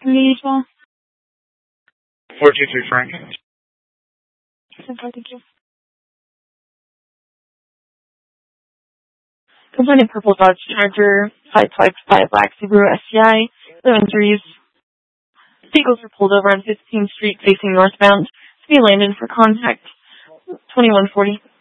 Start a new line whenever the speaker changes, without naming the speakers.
Community as well.
423 Frank.
Thank you. Complainant purple Dodge Charger, sideswiped by a black Subaru STI, no injuries. Vehicles were pulled over on 15th Street facing northbound. Speed landed for contact 2140.